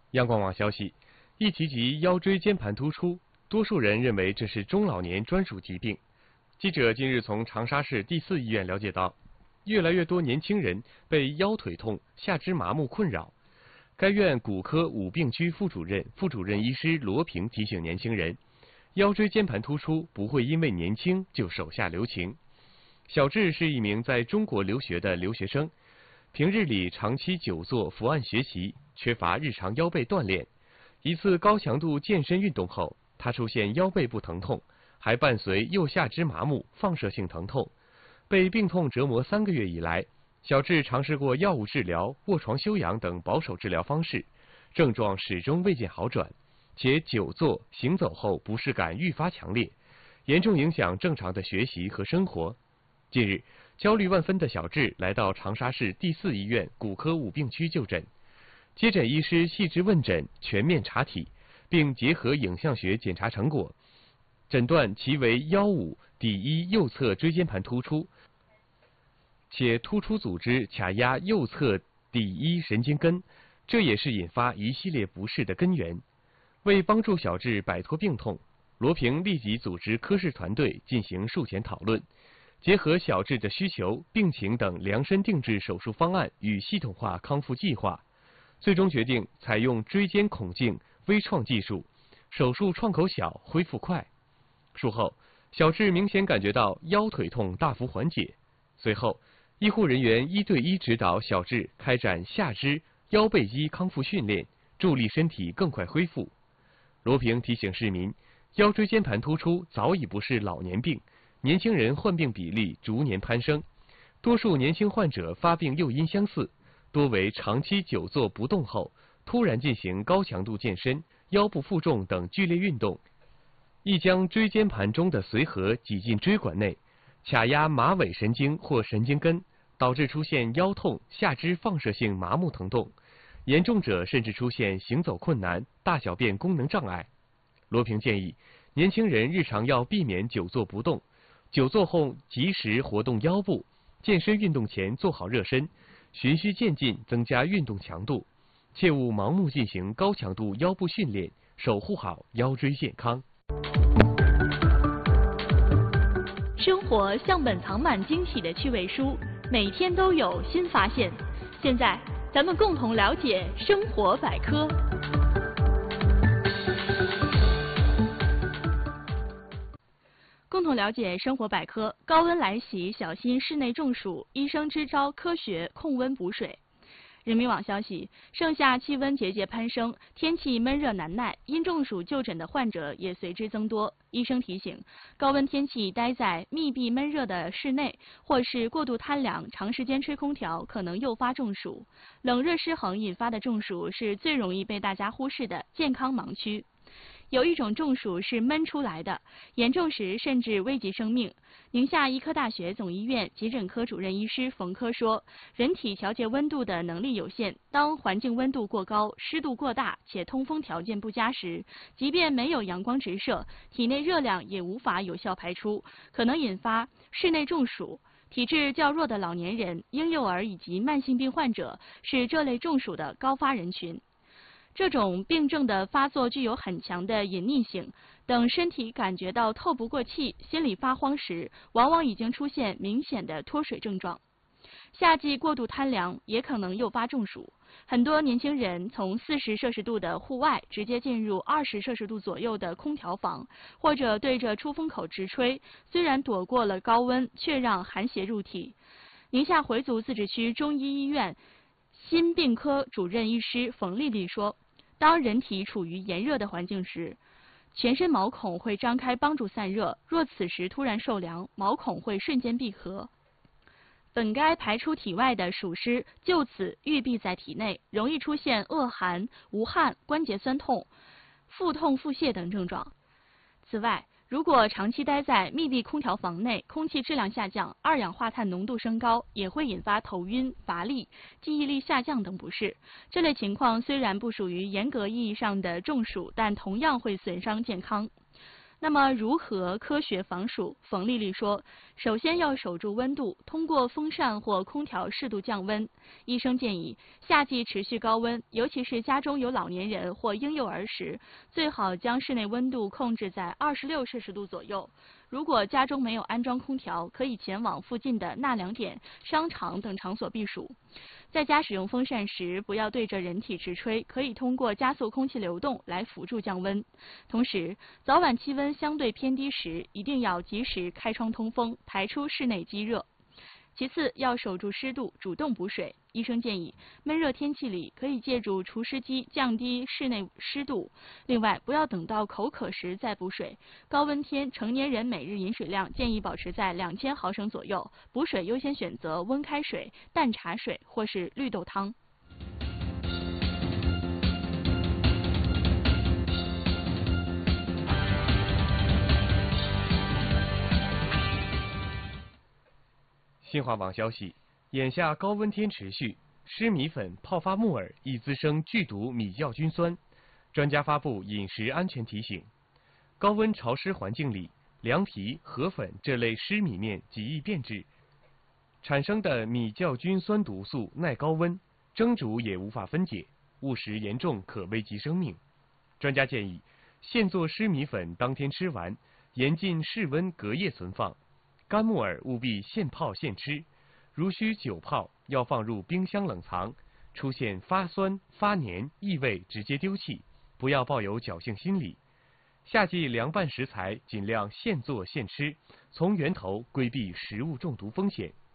央广网消息，一提及腰椎间盘突出，多数人认为这是中老年专属疾病。记者近日从长沙市第4医院了解到，越来越多年轻人被腰腿痛、下肢麻木困扰。该院骨科五病区副主任医师罗平提醒年轻人，腰椎间盘突出不会因为年轻就手下留情。小智是一名在中国留学的留学生，平日里长期久坐伏案学习，缺乏日常腰背锻炼。一次高强度健身运动后，他出现腰背部疼痛，还伴随右下肢麻木、放射性疼痛。被病痛折磨3个月以来，小智尝试过药物治疗、卧床休养等保守治疗方式，症状始终未见好转，且久坐行走后不适感愈发强烈，严重影响正常的学习和生活。近日，焦虑万分的小智来到长沙市第4医院骨科五病区就诊，接诊医师细致问诊，全面查体，并结合影像学检查成果，诊断其为腰五骶一右侧椎间盘突出，且突出组织卡压右侧骶一神经根，这也是引发一系列不适的根源。为帮助小智摆脱病痛，罗平立即组织科室团队进行术前讨论，结合小智的需求、病情等量身定制手术方案与系统化康复计划，最终决定采用椎间孔径微创技术，手术创口小，恢复快。术后，小智明显感觉到腰腿痛大幅缓解。随后，医护人员1对1指导小智开展下肢、腰背肌康复训练，助力身体更快恢复。罗平提醒市民，腰椎间盘突出早已不是老年病，年轻人患病比例逐年攀升，多数年轻患者发病诱因相似，多为长期久坐不动后，突然进行高强度健身、腰部负重等剧烈运动，易将椎间盘中的髓核挤进椎管内，卡压马尾神经或神经根，导致出现腰痛、下肢放射性麻木疼痛，严重者甚至出现行走困难、大小便功能障碍。罗平建议，年轻人日常要避免久坐不动，久坐后及时活动腰部，健身运动前做好热身，循序渐进增加运动强度，切勿盲目进行高强度腰部训练，守护好腰椎健康。 生活像本藏满惊喜的趣味书，每天都有新发现。现在，咱们共同了解生活百科。共同了解生活百科。高温来袭，小心室内中暑，医生支招科学控温补水。人民网消息，盛夏气温节节攀升，天气闷热难耐，因中暑就诊的患者也随之增多。医生提醒，高温天气待在密闭闷热的室内，或是过度贪凉、长时间吹空调，可能诱发中暑。冷热失衡引发的中暑是最容易被大家忽视的健康盲区。有一种中暑是闷出来的，严重时甚至危及生命。宁夏医科大学总医院急诊科主任医师冯科说，人体调节温度的能力有限，当环境温度过高、湿度过大且通风条件不佳时，即便没有阳光直射，体内热量也无法有效排出，可能引发室内中暑。体质较弱的老年人、婴幼儿以及慢性病患者是这类中暑的高发人群。这种病症的发作具有很强的隐匿性，等身体感觉到透不过气、心里发慌时，往往已经出现明显的脱水症状。夏季过度贪凉也可能诱发中暑，很多年轻人从40摄氏度的户外直接进入20摄氏度左右的空调房，或者对着出风口直吹，虽然躲过了高温，却让寒邪入体。宁夏回族自治区中医医院心病科主任医师冯丽丽说，当人体处于炎热的环境时，全身毛孔会张开帮助散热，若此时突然受凉，毛孔会瞬间闭合，本该排出体外的暑湿就此郁闭在体内，容易出现恶寒、无汗、关节酸痛、腹痛、腹泻等症状。此外，如果长期待在密闭空调房内，空气质量下降，二氧化碳浓度升高，也会引发头晕、乏力、记忆力下降等不适。这类情况虽然不属于严格意义上的中暑，但同样会损伤健康。 那么如何科学防暑？冯丽丽说，首先要守住温度，通过风扇或空调适度降温。医生建议，夏季持续高温，尤其是家中有老年人或婴幼儿时，最好将室内温度控制在26°C左右。如果家中没有安装空调，可以前往附近的纳凉点、商场等场所避暑。在家使用风扇时，不要对着人体直吹，可以通过加速空气流动来辅助降温。同时，早晚气温相对偏低时，一定要及时开窗通风，排出室内积热。其次，要守住湿度，主动补水。医生建议，闷热天气里可以借助除湿机降低室内湿度。另外，不要等到口渴时再补水。高温天，成年人每日饮水量建议保持在2000毫升左右。补水优先选择温开水、淡茶水或是绿豆汤。 新华网消息，眼下高温天持续，湿米粉、泡发木耳易滋生剧毒米酵菌酸。专家发布饮食安全提醒：高温潮湿环境里，凉皮、河粉这类湿米面极易变质，产生的米酵菌酸毒素耐高温，蒸煮也无法分解，误食严重可危及生命。专家建议，现做湿米粉当天吃完，严禁室温隔夜存放。干木耳务必现泡现吃，如需久泡，要放入冰箱冷藏。出现发酸、发黏、异味，直接丢弃，不要抱有侥幸心理。夏季凉拌食材尽量现做现吃，从源头规避食物中毒风险。